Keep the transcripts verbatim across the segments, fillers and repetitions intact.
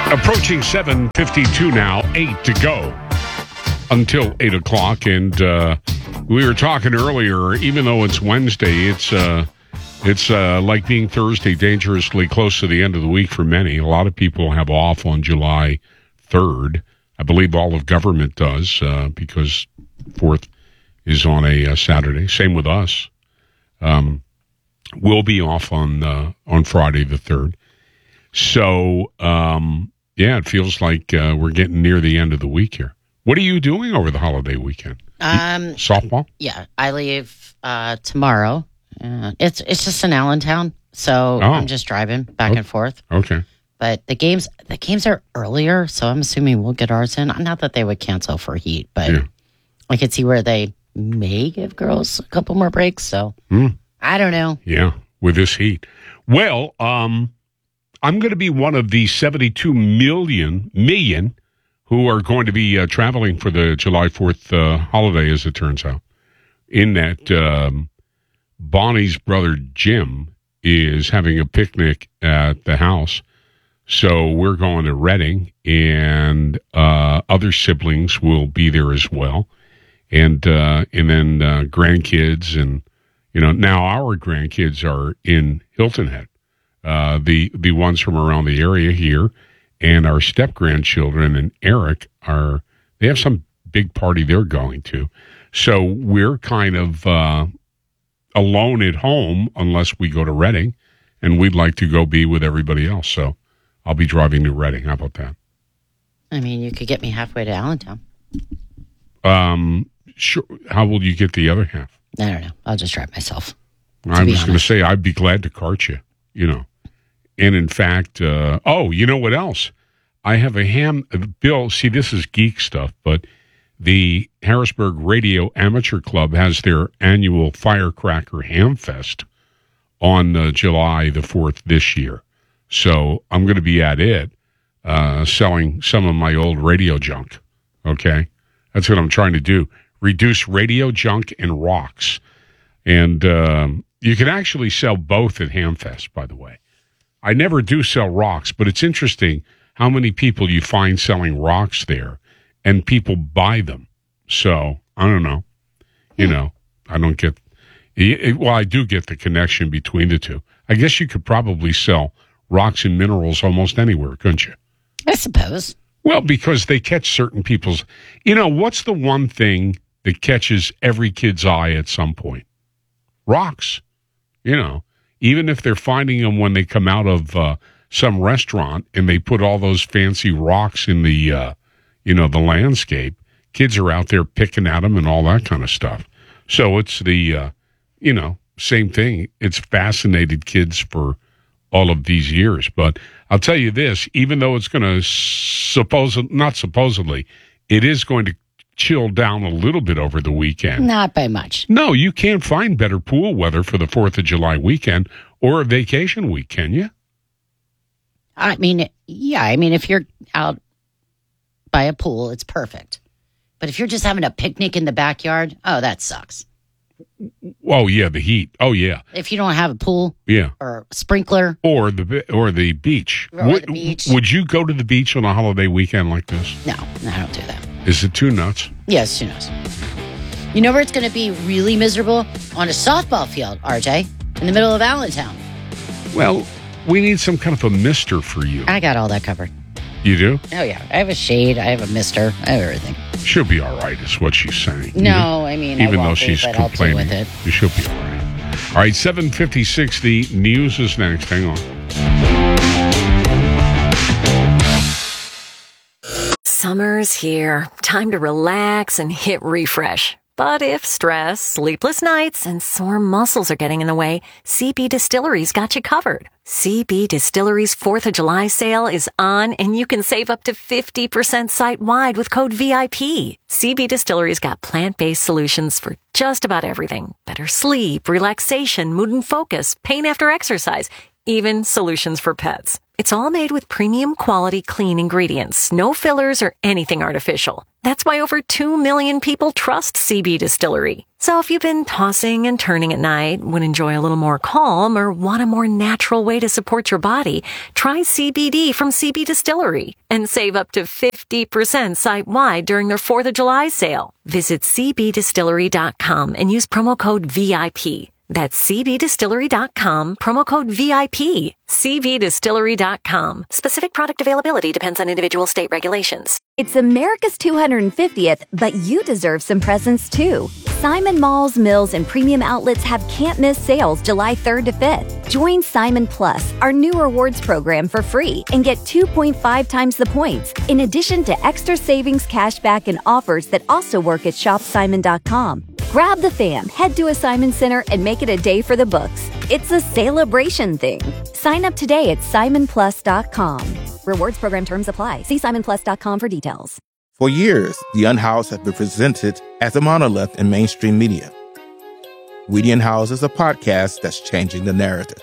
Approaching seven fifty-two now, eight to go until eight o'clock. And uh, we were talking earlier, even though it's Wednesday, it's uh, it's uh, like being Thursday, dangerously close to the end of the week for many. A lot of people have off on July third. I believe all of government does uh, because fourth is on a, a Saturday. Same with us. Um, we'll be off on uh, on Friday the third. So, um, yeah, it feels like uh, we're getting near the end of the week here. What are you doing over the holiday weekend? Um, Softball? Yeah, I leave uh, tomorrow. Uh, it's it's just in Allentown, so Oh. I'm just driving back Oh. and forth. Okay. But the games the games are earlier, so I'm assuming we'll get ours in. Not that they would cancel for heat, but Yeah. I could see where they may give girls a couple more breaks. So Mm. I don't know. Yeah, with this heat. Well, um, I'm going to be one of the seventy-two million, million who are going to be uh, traveling for the July fourth uh, holiday, as it turns out. In that, um, Bonnie's brother Jim is having a picnic at the house. So we're going to Reading, and uh, other siblings will be there as well. And uh, and then uh, grandkids, and, you know, now our grandkids are in Hilton Head. Uh, the the ones from around the area here, and our step grandchildren and Eric are they have some big party they're going to, so we're kind of uh, alone at home unless we go to Reading, and we'd like to go be with everybody else. So I'll be driving to Reading. How about that? I mean, you could get me halfway to Allentown. Um, sure. How will you get the other half? I don't know. I'll just drive myself. I be was going to honest. say I'd be glad to cart you. You know. And in fact, uh, oh, you know what else? I have a ham, Bill, see, this is geek stuff, but the Harrisburg Radio Amateur Club has their annual Firecracker Ham Fest on uh, July the fourth this year. So I'm going to be at it uh, selling some of my old radio junk, okay? That's what I'm trying to do. Reduce radio junk and rocks. And um, you can actually sell both at Hamfest, by the way. I never do sell rocks, but it's interesting how many people you find selling rocks there, and people buy them. So, I don't know. You Hmm. know, I don't get... It, well, I do get the connection between the two. I guess you could probably sell rocks and minerals almost anywhere, couldn't you? I suppose. Well, because they catch certain people's... You know, what's the one thing that catches every kid's eye at some point? Rocks. You know, even if they're finding them when they come out of uh, some restaurant and they put all those fancy rocks in the, uh, you know, the landscape, kids are out there picking at them and all that kind of stuff. So it's the, uh, you know, same thing. It's fascinated kids for all of these years. But I'll tell you this, even though it's going to suppose, not supposedly, it is going to chill down a little bit over the weekend. Not by much. No, you can't find better pool weather for the fourth of July weekend or a vacation week, can you? I mean, yeah. I mean, if you're out by a pool, it's perfect. But if you're just having a picnic in the backyard, oh, that sucks. Oh, yeah, the heat. Oh, yeah. If you don't have a pool Yeah. or a sprinkler, Or the or the beach. Or would, the beach. Would you go to the beach on a holiday weekend like this? no, I don't do that. Is it too nuts? Yes, who knows? You know where it's going to be really miserable? On a softball field, R J, in the middle of Allentown. Well, we need some kind of a mister for you. I got all that covered. You do? Oh, yeah. I have a shade. I have a mister. I have everything. She'll be all right, is what she's saying. No, I mean, I Even though won't be, she's but I'll deal complaining, with it. she'll be all right. All right, seven fifty-six, the news is next. Hang on. Summer's here. Time to relax and hit refresh. But if stress, sleepless nights, and sore muscles are getting in the way, C B Distillery's got you covered. C B Distillery's fourth of July sale is on, and you can save up to fifty percent site-wide with code V I P. C B Distillery's got plant-based solutions for just about everything. Better sleep, relaxation, mood and focus, pain after exercise, even solutions for pets. It's all made with premium quality clean ingredients, no fillers or anything artificial. That's why over two million people trust C B Distillery. So if you've been tossing and turning at night, would enjoy a little more calm, or want a more natural way to support your body, try C B D from C B Distillery and save up to fifty percent site-wide during their fourth of July sale. Visit c b distillery dot com and use promo code V I P. That's c b distillery dot com, promo code V I P. c b distillery dot com. Specific product availability depends on individual state regulations. It's America's two hundred fiftieth, but you deserve some presents too. Simon Malls, Mills, and Premium Outlets have can't-miss sales July third to fifth. Join Simon Plus, our new rewards program, for free and get two point five times the points, in addition to extra savings, cashback, and offers that also work at shop simon dot com. Grab the fam, head to a Simon Center, and make it a day for the books. It's a celebration thing. Sign up today at simon plus dot com. Rewards program terms apply. See simon plus dot com for details. For years, The Unhoused have been presented as a monolith in mainstream media. We the Unhoused is a podcast that's changing the narrative.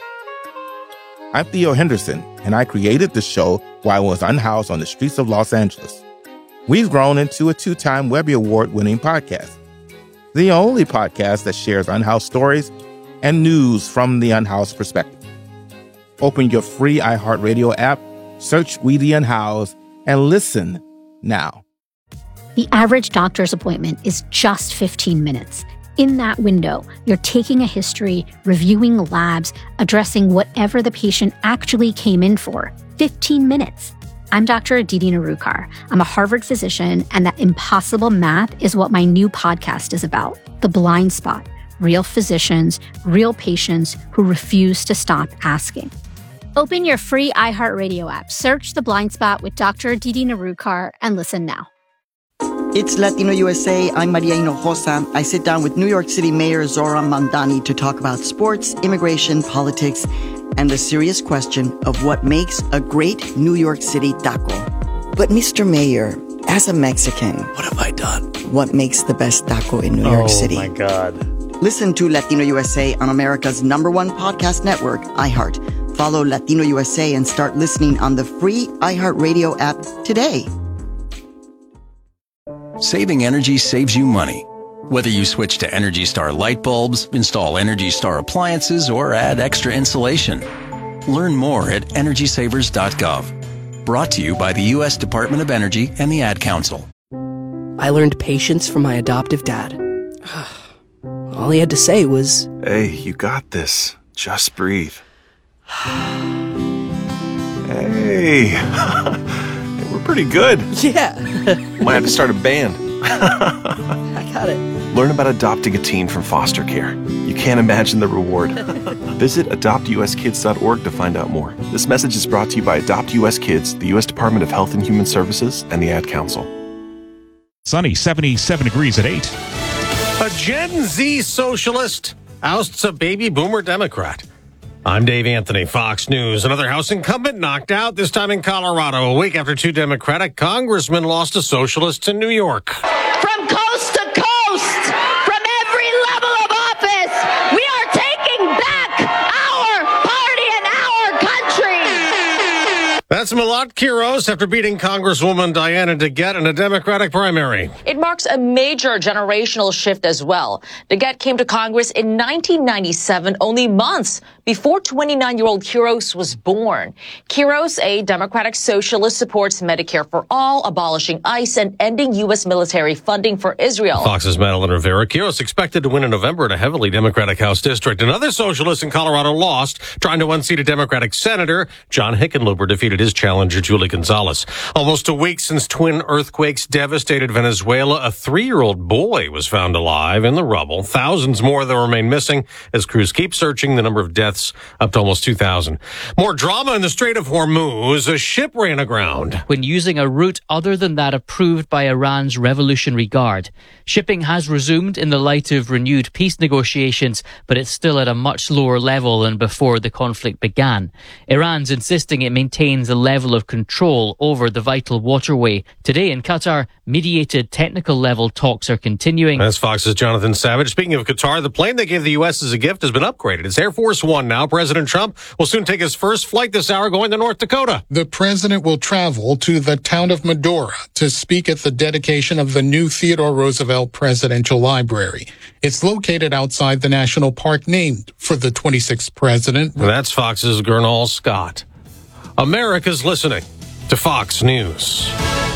I'm Theo Henderson, and I created the show while I was unhoused on the streets of Los Angeles. We've grown into a two-time Webby Award-winning podcast. The only podcast that shares unhoused stories and news from the unhoused perspective. Open your free iHeartRadio app, search We the Unhoused, and listen now. The average doctor's appointment is just fifteen minutes. In that window, you're taking a history, reviewing labs, addressing whatever the patient actually came in for. fifteen minutes. I'm Doctor Aditi Narukar. I'm a Harvard physician, and that impossible math is what my new podcast is about. The Blind Spot. Real physicians, real patients who refuse to stop asking. Open your free iHeartRadio app, search The Blind Spot with Doctor Aditi Narukar, and listen now. It's Latino U S A. I'm Maria Hinojosa. I sit down with New York City Mayor Zoran Mandani to talk about sports, immigration, politics, and the serious question of what makes a great New York City taco. But Mister Mayor, as a Mexican, what have I done? What makes the best taco in New oh, York City? Oh my God. Listen to Latino U S A on America's number one podcast network, iHeart. Follow Latino U S A and start listening on the free iHeartRadio app today. Saving energy saves you money. Whether you switch to Energy Star light bulbs, install Energy Star appliances, or add extra insulation. Learn more at energy savers dot gov. Brought to you by the U S Department of Energy and the Ad Council. I learned patience from my adoptive dad. All he had to say was, "Hey, you got this. Just breathe." Hey, we're pretty good. Yeah. Might have to start a band. I got it. Learn about adopting a teen from foster care. You can't imagine the reward. Visit adopt u s kids dot org to find out more. This message is brought to you by Adopt U S Kids, the U S Department of Health and Human Services, and the Ad Council. Sunny, seventy-seven degrees at eight. A Gen Z socialist ousts a baby boomer Democrat. I'm Dave Anthony, Fox News. Another House incumbent knocked out, this time in Colorado, a week after two Democratic congressmen lost to socialists in New York. From coast to coast, from every level of office, we are taking back our party and our country. That's Milot Quiros after beating Congresswoman Diana DeGette in a Democratic primary. It marks a major generational shift as well. DeGette came to Congress in nineteen ninety-seven, only months before twenty-nine-year-old Quiros was born. Quiros, a Democratic socialist, supports Medicare for all, abolishing ICE, and ending U S military funding for Israel. Fox's Madeline Rivera. Quiros expected to win in November in a heavily Democratic House district. Another socialist in Colorado lost, trying to unseat a Democratic senator. John Hickenlooper defeated his challenger, Julie Gonzalez. Almost a week since twin earthquakes devastated Venezuela, a three-year-old boy was found alive in the rubble. Thousands more, though, remain missing as crews keep searching. The number of deaths up to almost two thousand. More drama in the Strait of Hormuz. A ship ran aground when using a route other than that approved by Iran's Revolutionary Guard. Shipping has resumed in the light of renewed peace negotiations, but it's still at a much lower level than before the conflict began. Iran's insisting it maintains a the level of control over the vital waterway. Today in Qatar, mediated technical level talks are continuing. That's Fox's Jonathan Savage. Speaking of Qatar, the plane they gave the U S as a gift has been upgraded. It's Air Force One now. President Trump will soon take his first flight this hour going to North Dakota. The president will travel to the town of Medora to speak at the dedication of the new Theodore Roosevelt Presidential Library. It's located outside the national park named for the twenty-sixth president. That's Fox's Gernal Scott. America's listening to Fox News.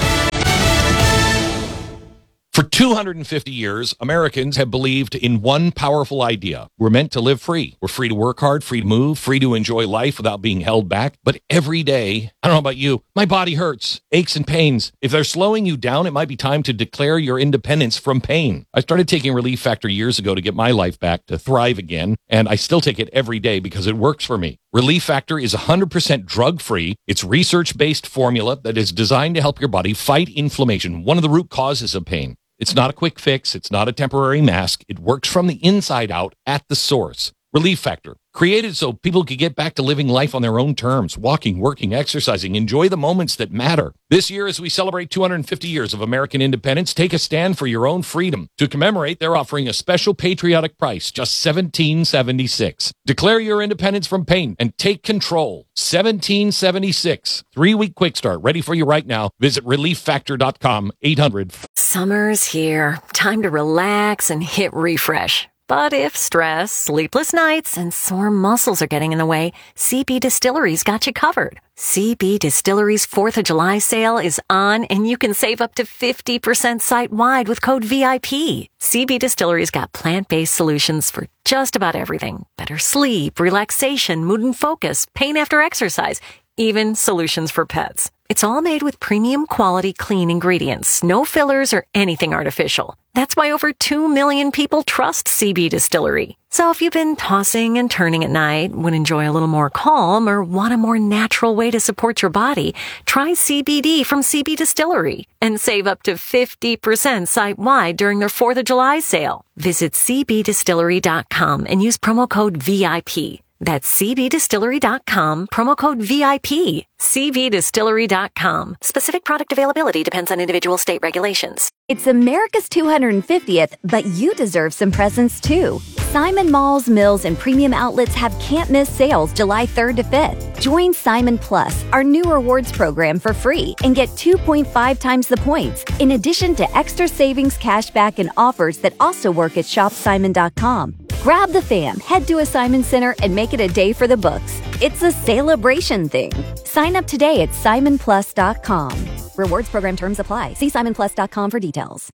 For two hundred fifty years, Americans have believed in one powerful idea. We're meant to live free. We're free to work hard, free to move, free to enjoy life without being held back. But every day, I don't know about you, my body hurts, aches and pains. If they're slowing you down, it might be time to declare your independence from pain. I started taking Relief Factor years ago to get my life back, to thrive again, and I still take it every day because it works for me. Relief Factor is one hundred percent drug-free. It's research-based formula that is designed to help your body fight inflammation, one of the root causes of pain. It's not a quick fix. It's not a temporary mask. It works from the inside out at the source. Relief Factor, created so people could get back to living life on their own terms, walking, working, exercising, enjoy the moments that matter. This year, as we celebrate two hundred fifty years of American independence, take a stand for your own freedom. To commemorate, they're offering a special patriotic price, just seventeen seventy-six. Declare your independence from pain and take control. seventeen seventy-six. Three-week quick start, ready for you right now. Visit relief factor dot com, eight hundred. Summer's here. Time to relax and hit refresh. But if stress, sleepless nights, and sore muscles are getting in the way, C B Distillery's got you covered. C B Distillery's fourth of July sale is on, and you can save up to fifty percent site-wide with code V I P. C B Distillery's got plant-based solutions for just about everything. Better sleep, relaxation, mood and focus, pain after exercise, even solutions for pets. It's all made with premium quality clean ingredients, no fillers or anything artificial. That's why over two million people trust C B Distillery. So if you've been tossing and turning at night, would enjoy a little more calm, or want a more natural way to support your body, try C B D from C B Distillery and save up to fifty percent site-wide during their fourth of July sale. Visit c b distillery dot com and use promo code V I P. That's c b distillery dot com, promo code V I P. c b distillery dot com. Specific product availability depends on individual state regulations. It's America's two hundred fiftieth, but you deserve some presents too. Simon Malls, Mills, and Premium Outlets have can't-miss sales July third to fifth. Join Simon Plus, our new rewards program, for free and get two point five times the points, in addition to extra savings, cashback, and offers that also work at shop simon dot com. Grab the fam, head to a Simon Center, and make it a day for the books. It's a celebration thing. Sign up today at simon plus dot com. Rewards program terms apply. See simon plus dot com for details.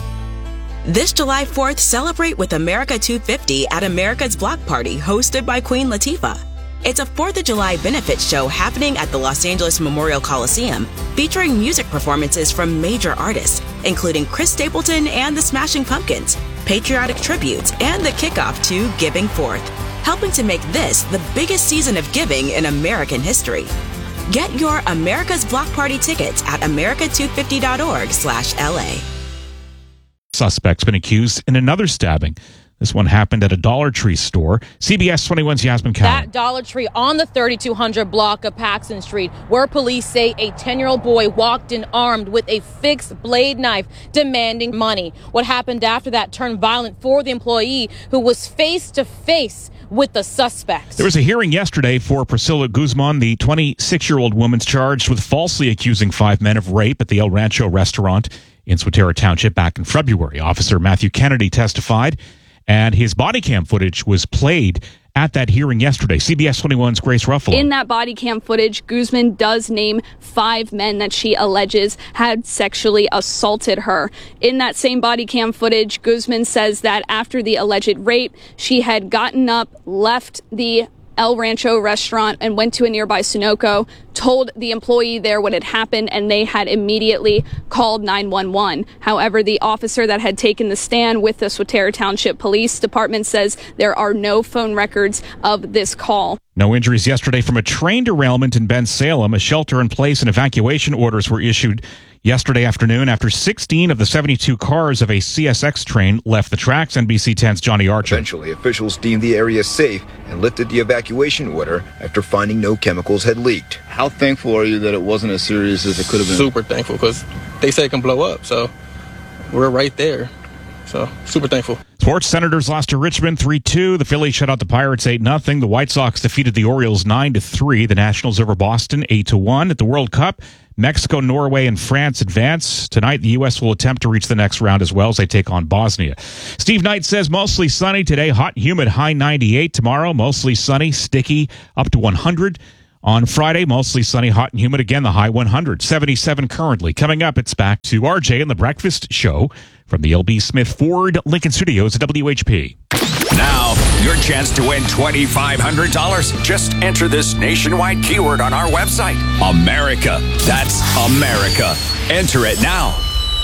This July fourth, celebrate with America two fifty at America's Block Party, hosted by Queen Latifah. It's a fourth of July benefit show happening at the Los Angeles Memorial Coliseum, featuring music performances from major artists, including Chris Stapleton and the Smashing Pumpkins, patriotic tributes, and the kickoff to Giving Forth, helping to make this the biggest season of giving in American history. Get your America's Block Party tickets at america two fifty dot org slash L A. Suspect's been accused in another stabbing. This one happened at a Dollar Tree store. C B S twenty-one's Yasmin Cowan. That Dollar Tree on the thirty-two hundred block of Paxson Street, where police say a ten-year-old boy walked in armed with a fixed blade knife, demanding money. What happened after that turned violent for the employee, who was face to face with the suspects. There was a hearing yesterday for Priscilla Guzman, the twenty-six-year-old woman charged with falsely accusing five men of rape at the El Rancho restaurant in Swatera Township back in February. Officer Matthew Kennedy testified, and his body cam footage was played at that hearing yesterday. C B S twenty-one's Grace Ruffalo. In that body cam footage, Guzman does name five men that she alleges had sexually assaulted her. In that same body cam footage, Guzman says that after the alleged rape, she had gotten up, left the El Rancho restaurant, and went to a nearby Sunoco, told the employee there what had happened, and they had immediately called nine one one. However, the officer that had taken the stand with the Swatera Township Police Department says there are no phone records of this call. No injuries yesterday from a train derailment in Bensalem. A shelter-in-place and evacuation orders were issued yesterday afternoon after sixteen of the seventy-two cars of a C S X train left the tracks. N B C ten's Johnny Archer. Eventually, officials deemed the area safe and lifted the evacuation order after finding no chemicals had leaked. How thankful are you that it wasn't as serious as it could have been? Super thankful, because they say it can blow up, so we're right there. So, super thankful. Sports. Senators lost to Richmond three two. The Phillies shut out the Pirates eight nothing. The White Sox defeated the Orioles nine to three. The Nationals over Boston eight to one. At the World Cup, Mexico, Norway, and France advance. Tonight, the U S will attempt to reach the next round as well as they take on Bosnia. Steve Knight says mostly sunny today. Hot, humid, high ninety-eight. Tomorrow, mostly sunny, sticky, up to one hundred. On Friday, mostly sunny, hot, and humid. Again, the high one hundred. seventy-seven currently. Coming up, it's back to R J and the Breakfast Show from the L B. Smith Ford Lincoln Studios at W H P. Now, your chance to win twenty-five hundred dollars. Just enter this nationwide keyword on our website. America. That's America. Enter it now.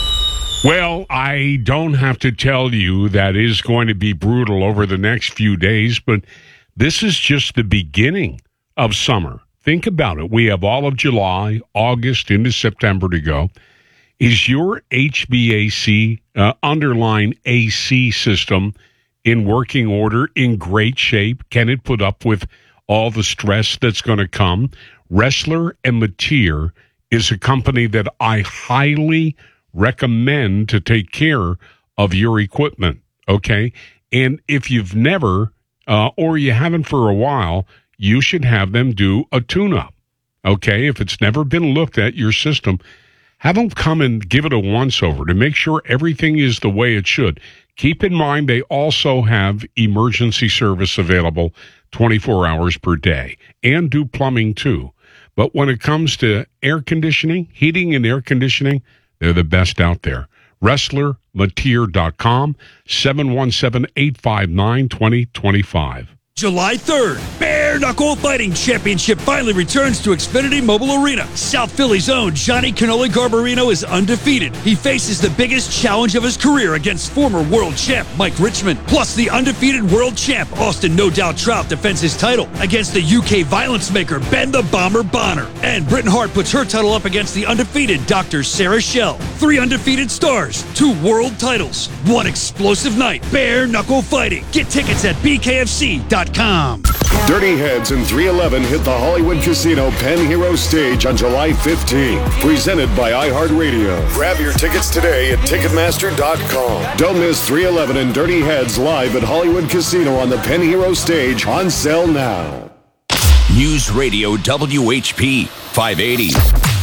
Well, I don't have to tell you that is going to be brutal over the next few days, but this is just the beginning of summer. Think about it. We have all of July, August, into September to go. Is your H V A C, uh, underline A C system in working order, in great shape? Can it put up with all the stress that's going to come? Ressler and Mateer is a company that I highly recommend to take care of your equipment, okay? And if you've never, uh, or you haven't for a while, you should have them do a tune-up, okay? If it's never been looked at, your system, have them come and give it a once-over to make sure everything is the way it should. Keep in mind, they also have emergency service available twenty-four hours per day and do plumbing too. But when it comes to air conditioning, heating and air conditioning, they're the best out there. Ressler Mateer dot com, seven one seven, eight five nine, two zero two five. July third, Bare Knuckle Fighting Championship finally returns to Xfinity Mobile Arena. South Philly's own Johnny Cannoli Garbarino is undefeated. He faces the biggest challenge of his career against former world champ Mike Richmond. Plus, the undefeated world champ Austin No Doubt Trout defends his title against the U K violence maker Ben the Bomber Bonner. And Britain Hart puts her title up against the undefeated Doctor Sarah Schell. Three undefeated stars, two world titles, one explosive night. Bare Knuckle Fighting. Get tickets at B K F C dot com. Dirty Heads and three eleven hit the Hollywood Casino Penn Hero stage on July fifteenth. Presented by iHeartRadio. Grab your tickets today at Ticketmaster dot com. Don't miss three eleven and Dirty Heads live at Hollywood Casino on the Penn Hero stage, on sale now. News Radio W H P five eighty.